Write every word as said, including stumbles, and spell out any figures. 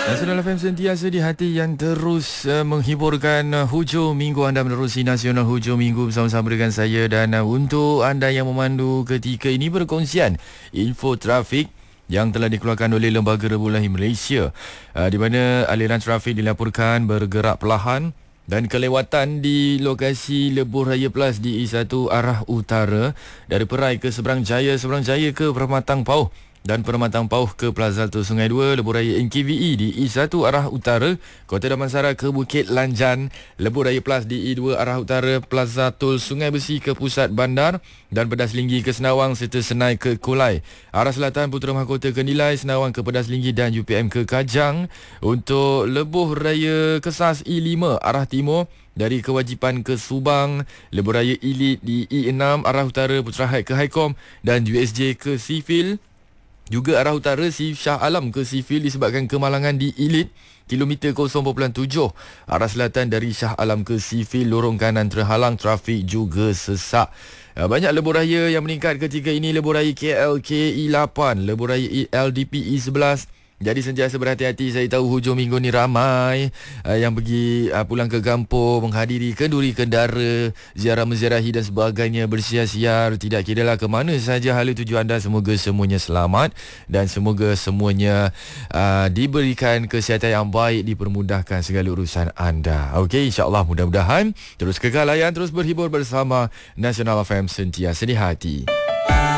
Nasional F M sentiasa di hati yang terus uh, menghiburkan uh, hujung minggu. Anda menerusi Nasional Hujung Minggu bersama-sama dengan saya. Dan uh, untuk anda yang memandu ketika ini, perkongsian info trafik yang telah dikeluarkan oleh Lembaga Rebulahi Malaysia, uh, di mana aliran trafik dilaporkan bergerak perlahan dan kelewatan di lokasi Lebuh Raya Plus di I satu arah utara, dari Perai ke Seberang Jaya, Seberang Jaya ke Permatang Pauh dan Permatang Pauh ke Plaza Tul Sungai dua, Lebuh Raya N K V E di I satu arah utara, Kota Damansara ke Bukit Lanjan, Lebuh Raya Plus di I dua arah utara, Plaza Tul Sungai Besi ke Pusat Bandar dan Pedas Linggi ke Senawang serta Senai ke Kulai. Arah selatan Putera Mahkota ke Nilai, Senawang ke Pedas Linggi dan U P M ke Kajang. Untuk Lebuh Raya Kesas I lima arah timur, dari Kewajipan ke Subang, Lebuh Raya Elite di I enam arah utara, Putra Heights ke Highcom dan U S J ke Seafield. Juga arah utara si Shah Alam ke Seafield disebabkan kemalangan di Elite kilometer kosong perpuluhan tujuh. Arah selatan dari Shah Alam ke Seafield, lorong kanan terhalang, trafik juga sesak. Banyak lebuh raya yang meningkat ketika ini. Lebuh Raya K L K I lapan, Lebuh Raya L D P I sebelas. Jadi sentiasa berhati-hati. Saya tahu hujung minggu ni ramai uh, yang pergi uh, pulang ke kampung, menghadiri kenduri kendara, ziarah menziarahi dan sebagainya, bersiar-siar. Tidak kira lah ke mana saja hala tuju anda, semoga semuanya selamat dan semoga semuanya uh, diberikan kesihatan yang baik, dipermudahkan segala urusan anda. Okey, insya-Allah, mudah-mudahan terus kekal layan, terus berhibur bersama Nasional F M sentiasa di hati.